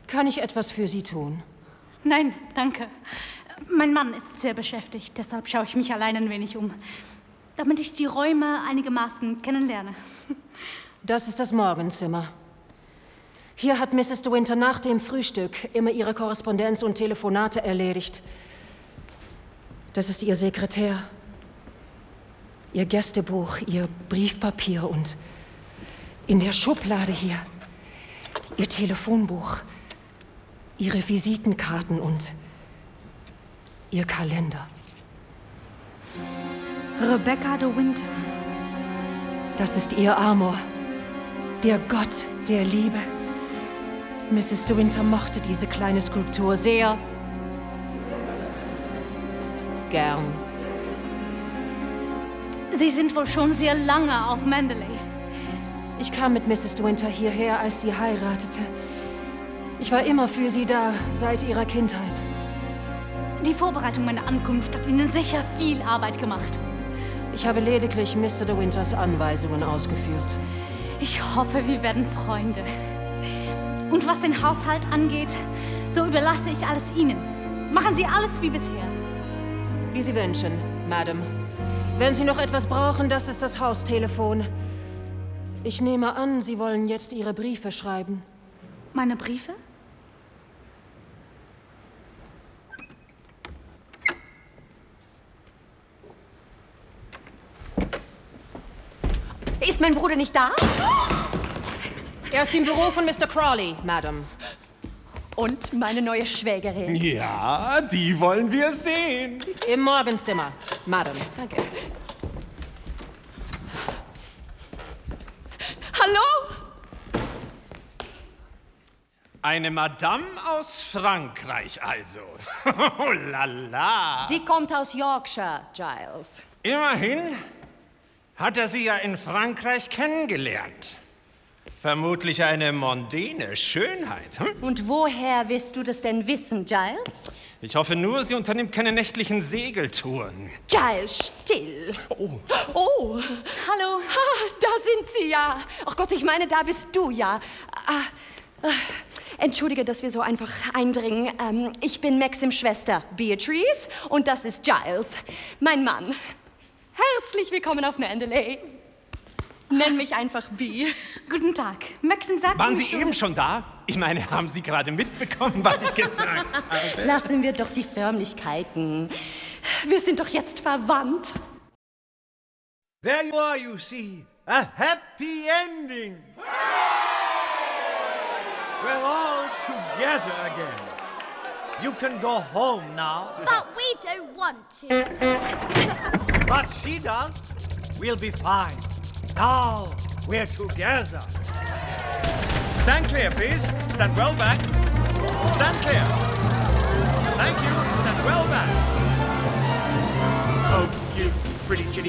Kann ich etwas für Sie tun? Nein, danke. Mein Mann ist sehr beschäftigt, deshalb schaue ich mich allein ein wenig um, damit ich die Räume einigermaßen kennenlerne. Das ist das Morgenzimmer. Hier hat Mrs. De Winter nach dem Frühstück immer ihre Korrespondenz und Telefonate erledigt. Das ist ihr Sekretär, ihr Gästebuch, ihr Briefpapier und in der Schublade hier ihr Telefonbuch, ihre Visitenkarten und ihr Kalender. Rebecca De Winter. Das ist ihr Amor, der Gott der Liebe. Mrs. De Winter mochte diese kleine Skulptur sehr gern. Sie sind wohl schon sehr lange auf Mandalay. Ich kam mit Mrs. De Winter hierher, als sie heiratete. Ich war immer für sie da, seit ihrer Kindheit. Die Vorbereitung meiner Ankunft hat Ihnen sicher viel Arbeit gemacht. Ich habe lediglich Mr. De Winters Anweisungen ausgeführt. Ich hoffe, wir werden Freunde. Und was den Haushalt angeht, so überlasse ich alles Ihnen. Machen Sie alles wie bisher. Wie Sie wünschen, Madam. Wenn Sie noch etwas brauchen, das ist das Haustelefon. Ich nehme an, Sie wollen jetzt Ihre Briefe schreiben. Meine Briefe? Ist mein Bruder nicht da? Er ist im Büro von Mr. Crawley, Madam. Und meine neue Schwägerin. Ja, die wollen wir sehen. Im Morgenzimmer, Madam. Danke. Hallo? Eine Madame aus Frankreich also. Oh la la. Sie kommt aus Yorkshire, Giles. Immerhin hat er sie ja in Frankreich kennengelernt. Vermutlich eine mondäne Schönheit. Hm? Und woher wirst du das denn wissen, Giles? Ich hoffe nur, sie unternimmt keine nächtlichen Segeltouren. Giles, still. Oh. Hallo. Da sind sie ja. Ach Gott, ich meine, da bist du ja. Entschuldige, dass wir so einfach eindringen. Ich bin Maxims Schwester, Beatrice, und das ist Giles, mein Mann. Herzlich willkommen auf Mandalay. Nenn mich einfach Bee. Guten Tag. Maxim sagt Waren Ihnen Sie eben schon da? Ich meine, haben Sie gerade mitbekommen, was ich gesagt habe? Lassen wir doch die Förmlichkeiten. Wir sind doch jetzt verwandt. There you are, you see. A happy ending. We're all together again. You can go home now. But we don't want to. But she does. We'll be fine. Now we're together. Stand clear, please. Stand well back. Stand